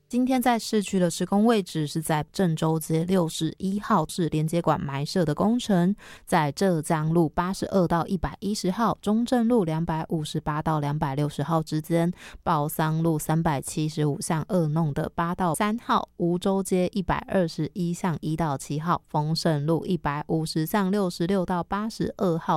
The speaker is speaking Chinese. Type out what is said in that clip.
今天在市区的施工位置是在郑州街61号至连接管埋设的工程，在浙江路82到110号、中正路258到260号之间，报桑路375巷2弄的8到3号、梧州街121巷1到7号、丰盛路150巷66到82号